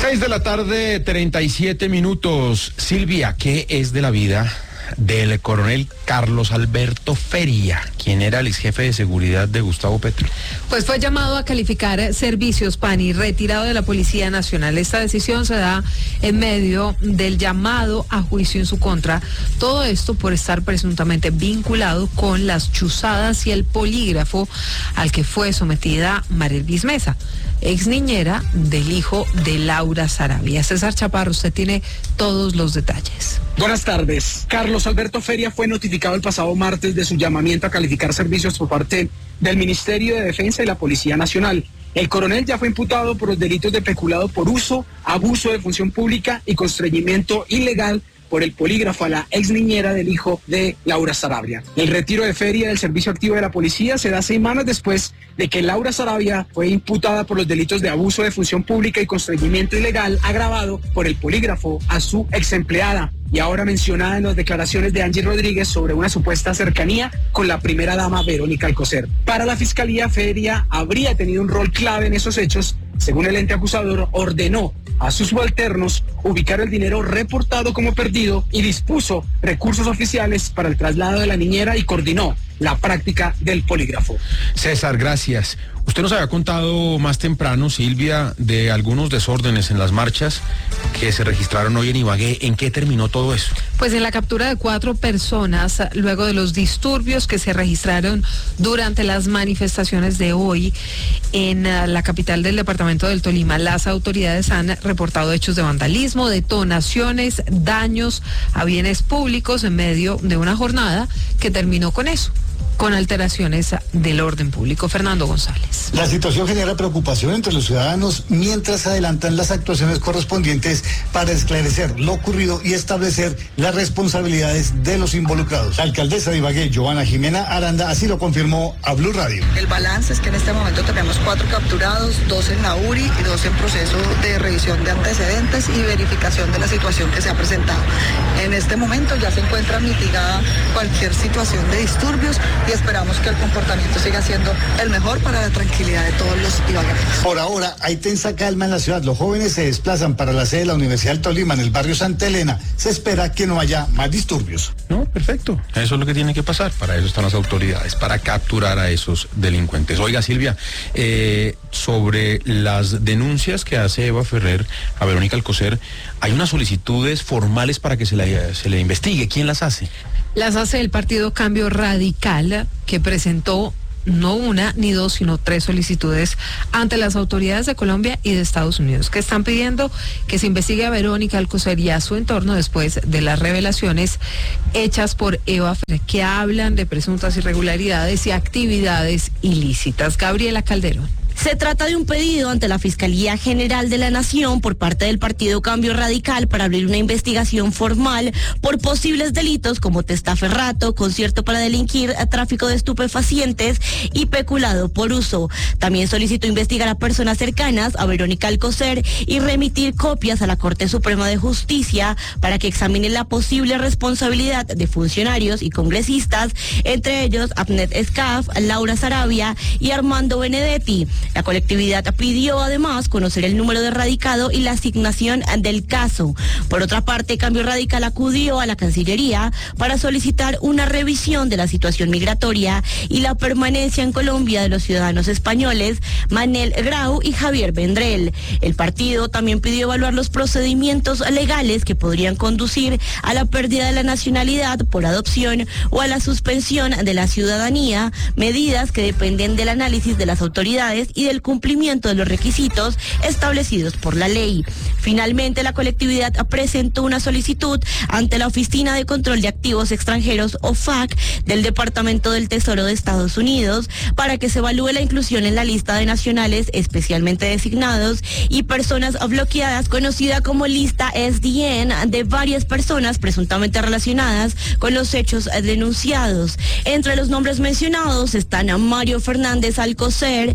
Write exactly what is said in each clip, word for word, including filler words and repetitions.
Seis de la tarde, treinta y siete minutos. Silvia, ¿qué es de la vida del coronel Carlos Alberto Feria, quien era el ex jefe de seguridad de Gustavo Petro? Pues fue llamado a calificar servicios P A N I, retirado de la Policía Nacional. Esta decisión se da en medio del llamado a juicio en su contra. Todo esto por estar presuntamente vinculado con las chuzadas y el polígrafo al que fue sometida Marelvis Mesa, ex niñera del hijo de Laura Sarabia. César Chaparro, usted tiene todos los detalles. Buenas tardes. Carlos Alberto Feria fue notificado el pasado martes de su llamamiento a calificar servicios por parte del Ministerio de Defensa y la Policía Nacional. El coronel ya fue imputado por los delitos de peculado por uso, abuso de función pública y constreñimiento ilegal por el polígrafo a la ex niñera del hijo de Laura Sarabia. El retiro de Feria del servicio activo de la policía se da semanas después de que Laura Sarabia fue imputada por los delitos de abuso de función pública y constreñimiento ilegal agravado por el polígrafo a su ex empleada, y ahora mencionada en las declaraciones de Angie Rodríguez sobre una supuesta cercanía con la primera dama Verónica Alcocer. Para la Fiscalía, Feria habría tenido un rol clave en esos hechos. Según el ente acusador, ordenó a sus subalternos ubicar el dinero reportado como perdido y dispuso recursos oficiales para el traslado de la niñera y coordinó la práctica del polígrafo. César, gracias. Usted nos había contado más temprano, Silvia, de algunos desórdenes en las marchas que se registraron hoy en Ibagué. ¿En qué terminó todo eso? Pues en la captura de cuatro personas, luego de los disturbios que se registraron durante las manifestaciones de hoy en la capital del departamento del Tolima. Las autoridades han reportado hechos de vandalismo, detonaciones, daños a bienes públicos en medio de una jornada que terminó con eso, con alteraciones del orden público. Fernando González. La situación genera preocupación entre los ciudadanos mientras adelantan las actuaciones correspondientes para esclarecer lo ocurrido y establecer las responsabilidades de los involucrados. La alcaldesa de Ibagué, Joana Jimena Aranda, así lo confirmó a Blue Radio. El balance es que en este momento tenemos cuatro capturados, dos en la U R I y dos en proceso de revisión de antecedentes y verificación de la situación que se ha presentado. En este momento ya se encuentra mitigada cualquier situación de disturbios y esperamos que el comportamiento siga siendo el mejor para la tranquilidad de todos los ibaguereños. Por ahora hay tensa calma en la ciudad. Los jóvenes se desplazan para la sede de la Universidad del Tolima en el barrio Santa Elena. Se espera que no haya más disturbios. No, perfecto. Eso es lo que tiene que pasar. Para eso están las autoridades, para capturar a esos delincuentes. Oiga, Silvia, eh, sobre las denuncias que hace Eva Ferrer a Verónica Alcocer, hay unas solicitudes formales para que se, la, se le investigue. ¿Quién las hace? Las hace el partido Cambio Radical, que presentó no una ni dos, sino tres solicitudes ante las autoridades de Colombia y de Estados Unidos, que están pidiendo que se investigue a Verónica Alcocer y a su entorno después de las revelaciones hechas por Eva Ferrer, que hablan de presuntas irregularidades y actividades ilícitas. Gabriela Calderón. Se trata de un pedido ante la Fiscalía General de la Nación por parte del Partido Cambio Radical para abrir una investigación formal por posibles delitos como testaferrato, concierto para delinquir, tráfico de estupefacientes y peculado por uso. También solicitó investigar a personas cercanas a Verónica Alcocer y remitir copias a la Corte Suprema de Justicia para que examine la posible responsabilidad de funcionarios y congresistas, entre ellos Abnet Escaf, Laura Sarabia y Armando Benedetti. La colectividad pidió además conocer el número de radicado y la asignación del caso. Por otra parte, Cambio Radical acudió a la Cancillería para solicitar una revisión de la situación migratoria y la permanencia en Colombia de los ciudadanos españoles Manel Grau y Javier Vendrell. El partido también pidió evaluar los procedimientos legales que podrían conducir a la pérdida de la nacionalidad por adopción o a la suspensión de la ciudadanía, medidas que dependen del análisis de las autoridades y del cumplimiento de los requisitos establecidos por la ley. Finalmente, la colectividad presentó una solicitud ante la Oficina de Control de Activos Extranjeros, O F A C, del Departamento del Tesoro de Estados Unidos para que se evalúe la inclusión en la lista de nacionales especialmente designados y personas bloqueadas, conocida como lista S D N, de varias personas presuntamente relacionadas con los hechos denunciados. Entre los nombres mencionados están Mario Fernández Alcocer, Eugenio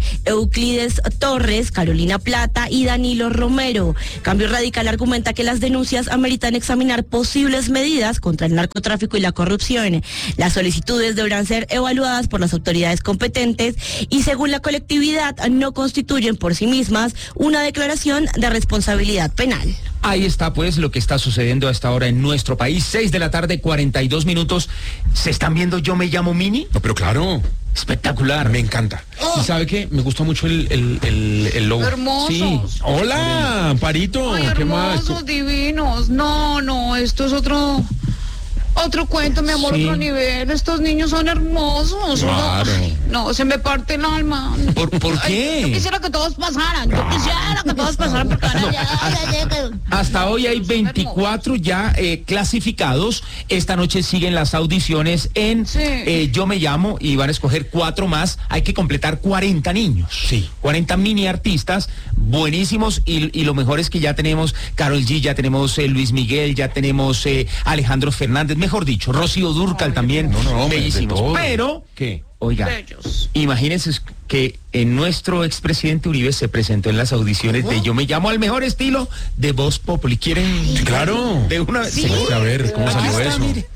Euclides Torres, Carolina Plata y Danilo Romero. Cambio Radical argumenta que las denuncias ameritan examinar posibles medidas contra el narcotráfico y la corrupción. Las solicitudes deberán ser evaluadas por las autoridades competentes y, según la colectividad, no constituyen por sí mismas una declaración de responsabilidad penal. Ahí está pues lo que está sucediendo a esta hora en nuestro país. seis de la tarde, cuarenta y dos minutos. ¿Se están viendo Yo Me Llamo Mini? No, pero claro. Espectacular. Me encanta. ¿Y sabe qué? Me gustó mucho el, el, el, el logo. Hermosos. Sí. Hola, Amparito. Ay, ¿Qué más? hermosos, divinos. No, no, esto es otro... Otro cuento, mi amor, Sí. otro nivel. Estos niños son hermosos. Claro. No, no, se me parte el alma. ¿Por, por Ay, qué? yo quisiera que todos pasaran. Yo quisiera que todos pasaran porque ahora ya, ya, ya, ya. Hasta hoy hay Son veinticuatro ya eh, clasificados. Esta noche siguen las audiciones en Sí. eh, Yo Me Llamo y van a escoger cuatro más. Hay que completar cuarenta niños. Sí. cuarenta mini artistas buenísimos y, y lo mejor es que ya tenemos Karol G, ya tenemos eh, Luis Miguel, ya tenemos eh, Alejandro Fernández, mejor dicho, Rocío Dúrcal también. No, no, hombre, de bellísimos. todo. Pero, ¿Qué? oiga, Bellos. imagínense que en nuestro expresidente Uribe se presentó en las audiciones de Yo Me Llamo al mejor estilo de Voz Populi. ¿Quieren? Sí, claro. De una Sí. A ver, ¿cómo Aquí salió está, eso? mire.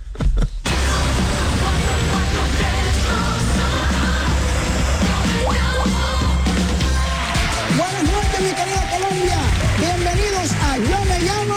Buenas noches, mi querida Colombia. Bienvenidos a Yo Me Llamo.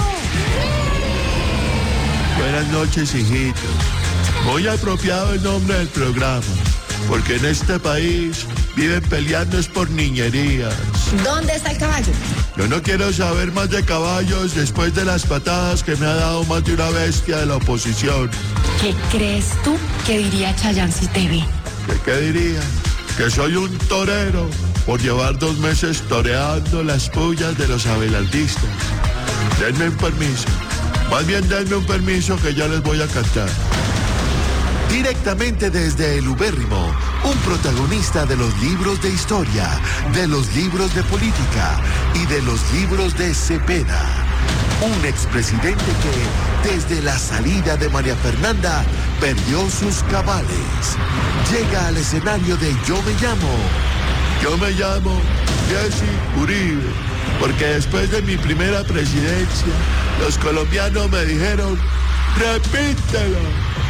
Buenas noches, hijitos. Muy apropiado el nombre del programa, porque en este país viven peleando es por niñerías. ¿Dónde está el caballo? Yo no quiero saber más de caballos después de las patadas que me ha dado más de una bestia de la oposición. ¿Qué crees tú que diría Chayanne si te ve? ¿Qué, qué diría? Que soy un torero por llevar dos meses toreando las pullas de los abelardistas. Denme un permiso. Más bien denme un permiso que ya les voy a cantar. Directamente desde el ubérrimo, un protagonista de los libros de historia, de los libros de política y de los libros de Cepeda. Un expresidente que, desde la salida de María Fernanda, perdió sus cabales. Llega al escenario de Yo Me Llamo. Yo me llamo Jesse Uribe, porque después de mi primera presidencia, los colombianos me dijeron, repítelo.